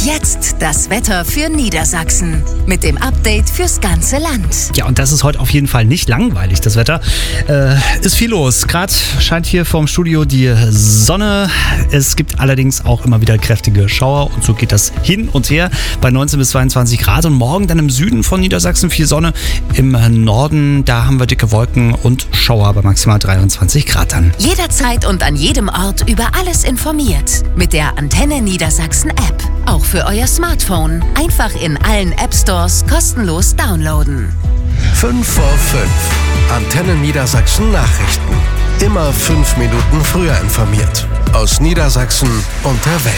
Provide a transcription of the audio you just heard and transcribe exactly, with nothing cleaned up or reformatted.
jetzt das Wetter für Niedersachsen mit dem Update fürs ganze Land. Ja, und das ist heute auf jeden Fall nicht langweilig, das Wetter. Äh, ist viel los. Gerade scheint hier vorm Studio die Sonne. Es gibt allerdings auch immer wieder kräftige Schauer und so geht das hin und her bei neunzehn bis zweiundzwanzig Grad. Und morgen dann im Süden von Niedersachsen viel Sonne. Im Norden, da haben wir dicke Wolken und Schauer bei maximal dreiundzwanzig Grad dann. Jederzeit und an jedem Ort über alles informiert. Mit der Antenne Niedersachsen App. Auch für euer Smartphone. Einfach in allen App Stores kostenlos downloaden. fünf vor fünf. Antenne Niedersachsen Nachrichten. Immer fünf Minuten früher informiert. Aus Niedersachsen und der Welt.